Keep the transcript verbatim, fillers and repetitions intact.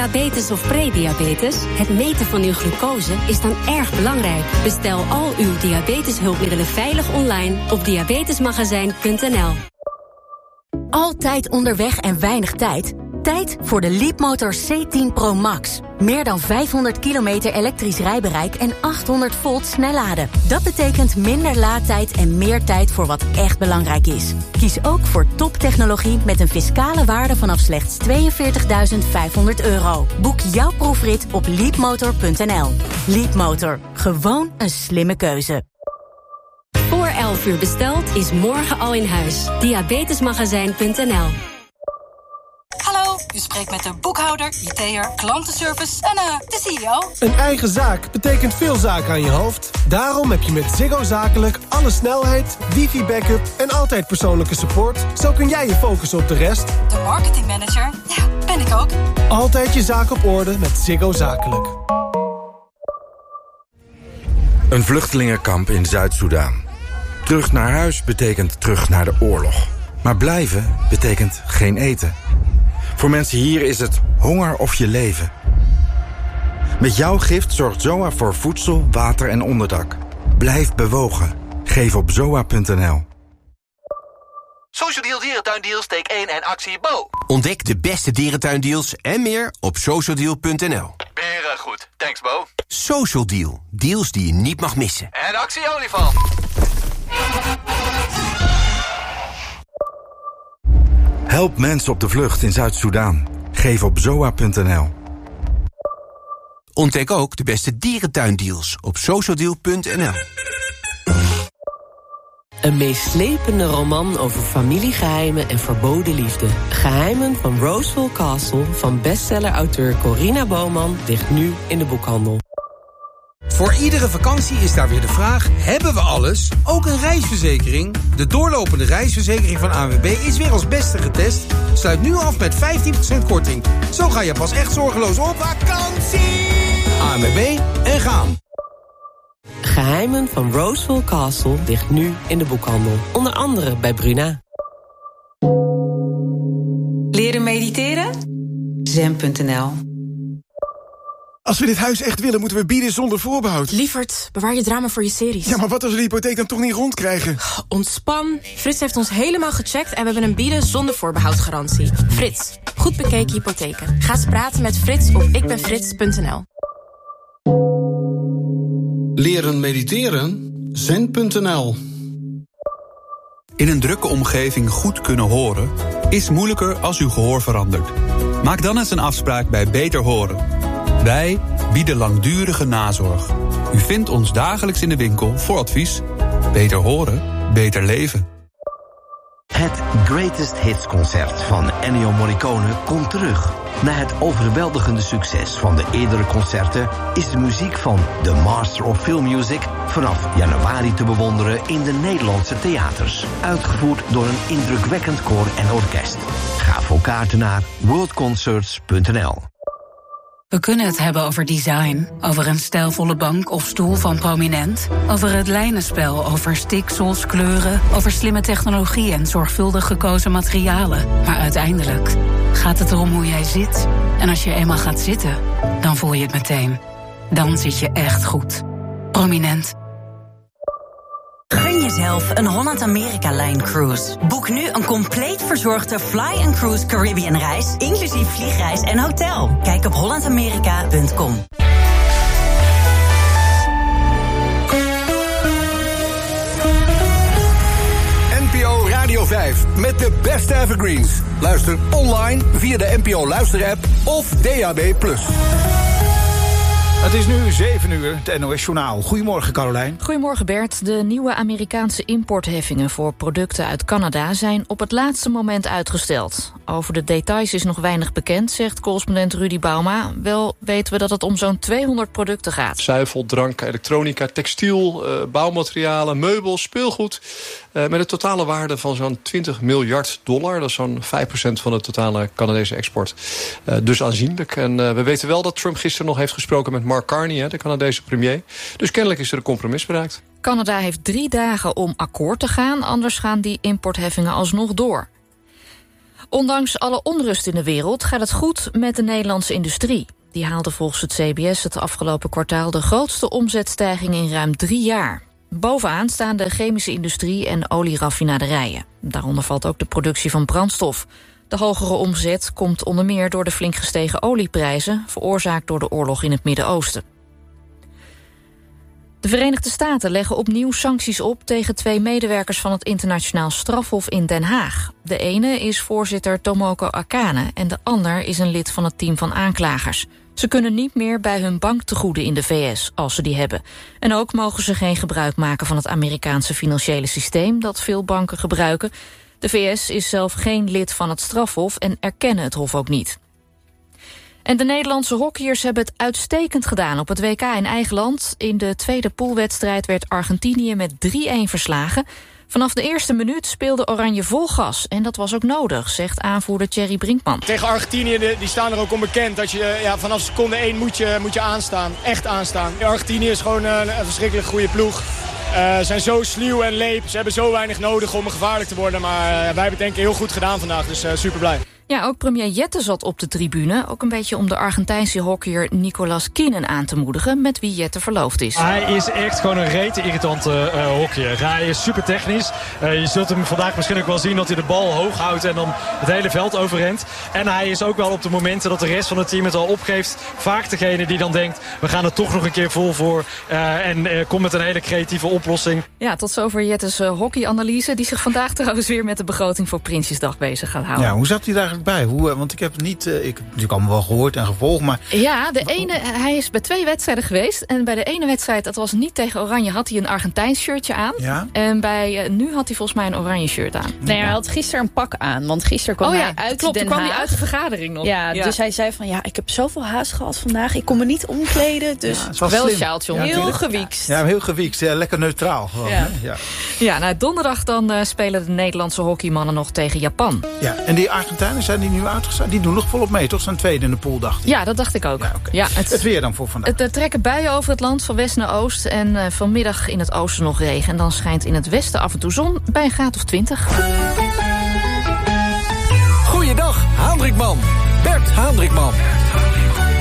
diabetes of prediabetes? Het meten van uw glucose is dan erg belangrijk. Bestel al uw diabeteshulpmiddelen veilig online op diabetesmagazijn punt n l. Altijd onderweg en weinig tijd? Tijd voor de Leapmotor C tien Pro Max. Meer dan vijfhonderd kilometer elektrisch rijbereik en achthonderd volt snelladen. Dat betekent minder laadtijd en meer tijd voor wat echt belangrijk is. Kies ook voor toptechnologie met een fiscale waarde vanaf slechts tweeënveertigduizend vijfhonderd euro. Boek jouw proefrit op leapmotor punt n l. Leapmotor. Gewoon een slimme keuze. Voor elf uur besteld is morgen al in huis. diabetesmagazijn punt n l. Hallo, u spreekt met de boekhouder, I T'er, klantenservice en uh, de C E O. Een eigen zaak betekent veel zaken aan je hoofd. Daarom heb je met Ziggo Zakelijk alle snelheid, wifi-backup en altijd persoonlijke support. Zo kun jij je focussen op de rest. De marketingmanager, ja, ben ik ook. Altijd je zaak op orde met Ziggo Zakelijk. Een vluchtelingenkamp in Zuid-Soedan. Terug naar huis betekent terug naar de oorlog. Maar blijven betekent geen eten. Voor mensen hier is het honger of je leven. Met jouw gift zorgt Z O A voor voedsel, water en onderdak. Blijf bewogen. Geef op zoa punt n l. Social Deal Dierentuindeals, steek één en actie Bo. Ontdek de beste dierentuindeals en meer op social deal punt n l. Beren goed, thanks Bo. Social Deal, deals die je niet mag missen. En actie olifant. Help mensen op de vlucht in Zuid-Soedan. Geef op zoa punt n l. Ontdek ook de beste dierentuindeals op social deal punt n l. Een meeslepende roman over familiegeheimen en verboden liefde. Geheimen van Roseville Castle van bestseller-auteur Corina Bowman ligt nu in de boekhandel. Voor iedere vakantie is daar weer de vraag, hebben we alles? Ook een reisverzekering? De doorlopende reisverzekering van A N W B is weer als beste getest. Sluit nu af met vijftien procent korting. Zo ga je pas echt zorgeloos op vakantie. A N W B en gaan. Geheimen van Roseville Castle ligt nu in de boekhandel. Onder andere bij Bruna. Leren mediteren? zen punt n l. Als we dit huis echt willen, moeten we bieden zonder voorbehoud. Lievert, bewaar je drama voor je series. Ja, maar wat als we de hypotheek dan toch niet rondkrijgen? Ontspan. Frits heeft ons helemaal gecheckt en we hebben een bieden zonder voorbehoud garantie. Frits, goed bekeken hypotheken. Ga eens praten met Frits op ikbenfrits punt n l. Leren mediteren? zen punt n l. In een drukke omgeving goed kunnen horen is moeilijker als uw gehoor verandert. Maak dan eens een afspraak bij Beter Horen. Wij bieden langdurige nazorg. U vindt ons dagelijks in de winkel voor advies. Beter horen, beter leven. Het Greatest Hits concert van Ennio Morricone komt terug. Na het overweldigende succes van de eerdere concerten is de muziek van The Master of Film Music vanaf januari te bewonderen in de Nederlandse theaters. Uitgevoerd door een indrukwekkend koor en orkest. Ga voor kaarten naar world concerts punt n l. We kunnen het hebben over design, over een stijlvolle bank of stoel van Prominent, over het lijnenspel, over stiksels, kleuren, over slimme technologie en zorgvuldig gekozen materialen. Maar uiteindelijk gaat het erom hoe jij zit. En als je eenmaal gaat zitten, dan voel je het meteen. Dan zit je echt goed. Prominent. Gun jezelf een Holland-Amerika-lijn-cruise. Boek nu een compleet verzorgde Fly and Cruise Caribbean-reis, inclusief vliegreis en hotel. Kijk op holland amerika punt com. N P O Radio vijf met de beste evergreens. Luister online via de N P O Luister-app of D A B plus. Het is nu zeven uur, het N O S-journaal. Goedemorgen, Carolijn. Goedemorgen, Bert. De nieuwe Amerikaanse importheffingen voor producten uit Canada zijn op het laatste moment uitgesteld. Over de details is nog weinig bekend, zegt correspondent Rudy Bauma. Wel weten we dat het om zo'n tweehonderd producten gaat. Zuivel, drank, elektronica, textiel, uh, bouwmaterialen, meubels, speelgoed. Uh, met een totale waarde van zo'n twintig miljard dollar. Dat is zo'n vijf procent van de totale Canadese export. Uh, dus aanzienlijk. En uh, we weten wel dat Trump gisteren nog heeft gesproken met Mark Carney, hè, de Canadese premier. Dus kennelijk is er een compromis bereikt. Canada heeft drie dagen om akkoord te gaan, anders gaan die importheffingen alsnog door. Ondanks alle onrust in de wereld gaat het goed met de Nederlandse industrie. Die haalde volgens het C B S het afgelopen kwartaal de grootste omzetstijging in ruim drie jaar. Bovenaan staan de chemische industrie en olieraffinaderijen. Daaronder valt ook de productie van brandstof. De hogere omzet komt onder meer door de flink gestegen olieprijzen, veroorzaakt door de oorlog in het Midden-Oosten. De Verenigde Staten leggen opnieuw sancties op tegen twee medewerkers van het Internationaal Strafhof in Den Haag. De ene is voorzitter Tomoko Akane en de ander is een lid van het team van aanklagers. Ze kunnen niet meer bij hun banktegoeden in de V S, als ze die hebben. En ook mogen ze geen gebruik maken van het Amerikaanse financiële systeem dat veel banken gebruiken. De V S is zelf geen lid van het strafhof en erkennen het hof ook niet. En de Nederlandse hockeyers hebben het uitstekend gedaan op het W K in eigen land. In de tweede poolwedstrijd werd Argentinië met drie-een verslagen. Vanaf de eerste minuut speelde Oranje vol gas. En dat was ook nodig, zegt aanvoerder Thierry Brinkman. Tegen Argentinië, die staan er ook onbekend. Dat je, ja, vanaf seconde één moet je, moet je aanstaan. Echt aanstaan. Argentinië is gewoon een, een verschrikkelijk goede ploeg. Ze uh, zijn zo sluw en leep. Ze hebben zo weinig nodig om gevaarlijk te worden. Maar uh, wij hebben het denk ik heel goed gedaan vandaag. Dus uh, super blij. Ja, ook premier Jette zat op de tribune. Ook een beetje om de Argentijnse hockeyer Nicolas Kienen aan te moedigen, met wie Jette verloofd is. Hij is echt gewoon een rete irritante uh, hockeyer. Hij is super technisch. Uh, je zult hem vandaag misschien ook wel zien dat hij de bal hoog houdt en dan het hele veld overrent. En hij is ook wel op de momenten dat de rest van het team het al opgeeft, vaak degene die dan denkt, we gaan er toch nog een keer vol voor. Uh, en uh, komt met een hele creatieve oplossing. Ja, tot zover Jette's uh, hockeyanalyse, die zich vandaag trouwens weer met de begroting voor Prinsjesdag bezig gaat houden. Ja, hoe zat hij daar bij? Hoe, want ik heb het niet, uh, ik heb natuurlijk allemaal wel gehoord en gevolgd, maar... Ja, de ene, hij is bij twee wedstrijden geweest. En bij de ene wedstrijd, dat was niet tegen Oranje, had hij een Argentijns shirtje aan. Ja? En bij, uh, nu had hij volgens mij een oranje shirt aan. Nee, hij had gisteren een pak aan, want gisteren kwam oh, hij ja, uit klopt, Den kwam Haag. hij uit de vergadering nog. Ja, ja, dus hij zei van, ja, ik heb zoveel haast gehad vandaag. Ik kon me niet omkleden, dus ja, wel, wel een sjaaltje om. Ja, heel gewiekst. Ja, heel gewiekst. Ja, lekker neutraal. Gewoon, ja. Ja. ja, nou, donderdag dan uh, spelen de Nederlandse hockeymannen nog tegen Japan. Ja, en die Argentijnen, zijn die nu uitgezet? Die doen nog volop mee, toch? Zijn tweede in de pool, dacht ik. Ja, dat dacht ik ook. Ja, okay. ja, het, het weer dan voor vandaag. Het, er trekken buien over het land van west naar oost. En uh, vanmiddag in het oosten nog regen. En dan schijnt in het westen af en toe zon bij een graad of twintig. Goeiedag, Haandrikman. Bert Haandrikman.